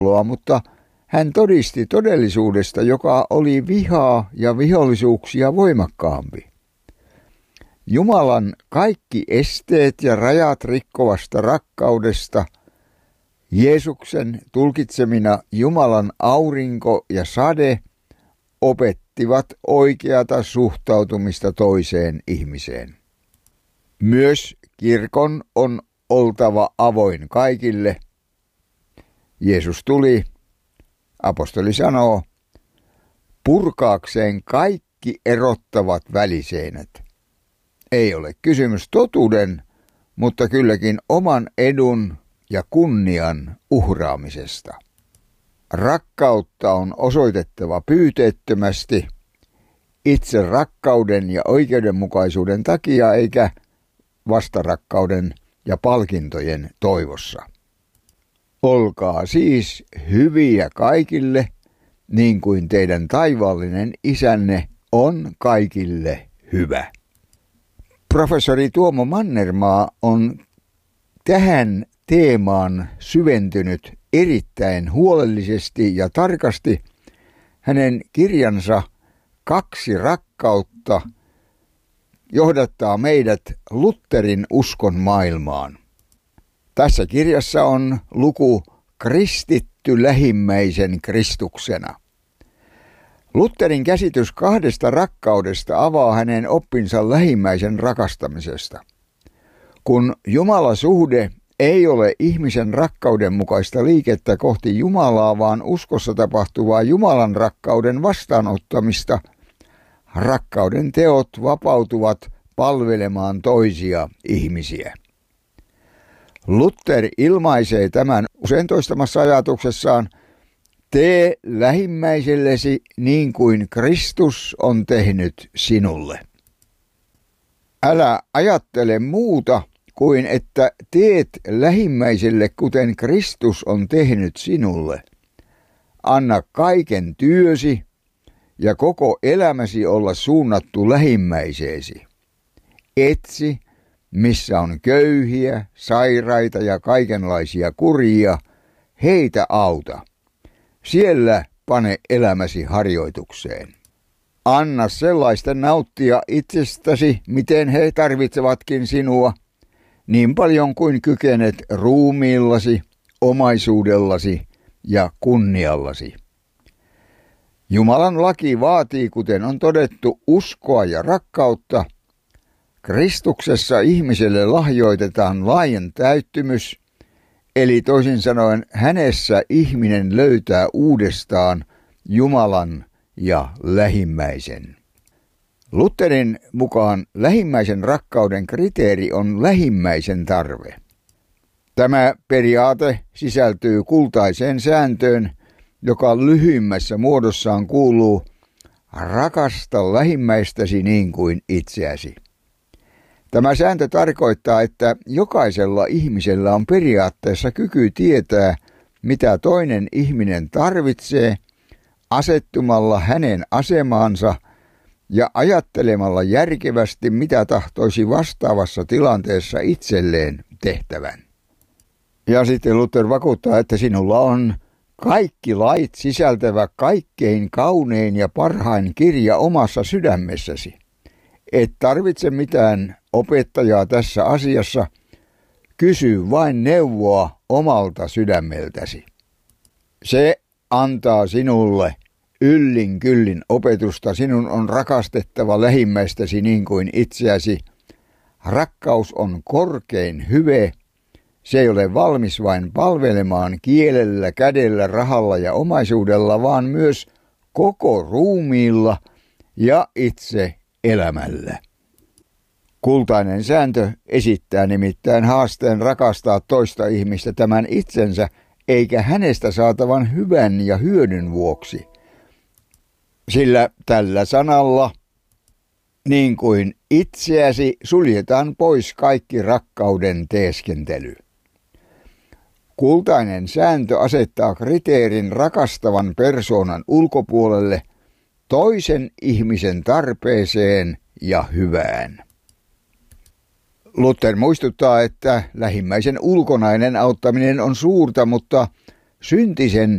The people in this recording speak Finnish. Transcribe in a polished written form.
mutta hän todisti todellisuudesta, joka oli vihaa ja vihollisuuksia voimakkaampi. Jumalan kaikki esteet ja rajat rikkovasta rakkaudesta, Jeesuksen tulkitsemina Jumalan aurinko ja sade, opettivat oikeata suhtautumista toiseen ihmiseen. Myös kirkon on oltava avoin kaikille. Jeesus tuli, apostoli sanoo, purkaakseen kaikki erottavat väliseinät. Ei ole kysymys totuuden, mutta kylläkin oman edun ja kunnian uhraamisesta. Rakkautta on osoitettava pyyteettömästi, itse rakkauden ja oikeudenmukaisuuden takia eikä vastarakkauden ja palkintojen toivossa. Olkaa siis hyviä kaikille, niin kuin teidän taivaallinen isänne on kaikille hyvä. Professori Tuomo Mannermaa on tähän teemaan syventynyt erittäin huolellisesti ja tarkasti. Hänen kirjansa 2 rakkautta johdattaa meidät Lutherin uskon maailmaan. Tässä kirjassa on luku kristitty lähimmäisen Kristuksena. Lutherin käsitys 2 rakkaudesta avaa hänen oppinsa lähimmäisen rakastamisesta. Kun Jumalasuhde ei ole ihmisen rakkauden mukaista liikettä kohti Jumalaa, vaan uskossa tapahtuvaa Jumalan rakkauden vastaanottamista, rakkauden teot vapautuvat palvelemaan toisia ihmisiä. Luther ilmaisee tämän usein toistamassa ajatuksessaan, tee lähimmäisellesi niin kuin Kristus on tehnyt sinulle. Älä ajattele muuta kuin että teet lähimmäiselle kuten Kristus on tehnyt sinulle. Anna kaiken työsi ja koko elämäsi olla suunnattu lähimmäiseesi. Etsi, missä on köyhiä, sairaita ja kaikenlaisia kurjia, heitä auta. Siellä pane elämäsi harjoitukseen. Anna sellaisten nauttia itsestäsi, miten he tarvitsevatkin sinua, niin paljon kuin kykenet ruumiillasi, omaisuudellasi ja kunniallasi. Jumalan laki vaatii, kuten on todettu, uskoa ja rakkautta. Kristuksessa ihmiselle lahjoitetaan laajan täyttymys, eli toisin sanoen hänessä ihminen löytää uudestaan Jumalan ja lähimmäisen. Lutherin mukaan lähimmäisen rakkauden kriteeri on lähimmäisen tarve. Tämä periaate sisältyy kultaiseen sääntöön, joka lyhyimmässä muodossaan kuuluu, rakasta lähimmäistäsi niin kuin itseäsi. Tämä sääntö tarkoittaa, että jokaisella ihmisellä on periaatteessa kyky tietää, mitä toinen ihminen tarvitsee, asettumalla hänen asemaansa ja ajattelemalla järkevästi, mitä tahtoisi vastaavassa tilanteessa itselleen tehtävän. Ja sitten Luther vakuuttaa, että sinulla on kaikki lait sisältävä kaikkein kaunein ja parhain kirja omassa sydämessäsi. Et tarvitse mitään opettajaa tässä asiassa, kysy vain neuvoa omalta sydämeltäsi. Se antaa sinulle yllin kyllin opetusta, sinun on rakastettava lähimmäistäsi niin kuin itseäsi. Rakkaus on korkein hyve, se ei ole valmis vain palvelemaan kielellä, kädellä, rahalla ja omaisuudella, vaan myös koko ruumiilla ja itse elämällä. Kultainen sääntö esittää nimittäin haasteen rakastaa toista ihmistä tämän itsensä eikä hänestä saatavan hyvän ja hyödyn vuoksi. Sillä tällä sanalla, niin kuin itseäsi, suljetaan pois kaikki rakkauden teeskentely. Kultainen sääntö asettaa kriteerin rakastavan persoonan ulkopuolelle toisen ihmisen tarpeeseen ja hyvään. Luther muistuttaa, että lähimmäisen ulkonainen auttaminen on suurta, mutta syntisen